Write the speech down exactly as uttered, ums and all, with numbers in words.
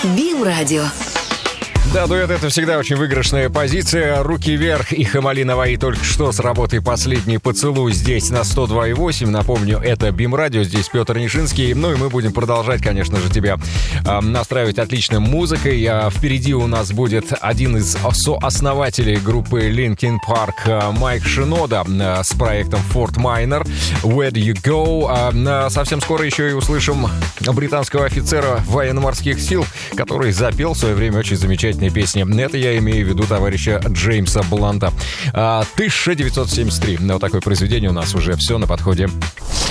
Бим-радио. Да, дуэт — это всегда очень выигрышная позиция. Руки вверх и Хамали Наваи только что с работой «Последний поцелуй» здесь на сто два и восемь. Напомню, это Бим-радио, здесь Петр Нишинский. Ну и мы будем продолжать, конечно же, тебя э, настраивать отличной музыкой. А впереди у нас будет один из сооснователей группы Linkin Park, Майк Шинода, э, с проектом Fort Minor «Where Do You Go?». Э, совсем скоро еще и услышим британского офицера военно-морских сил, который запел в свое время очень замечательно песни. Это я имею в виду товарища Джеймса Бланта. тысяча девятьсот семьдесят три. Вот такое произведение у нас уже все на подходе.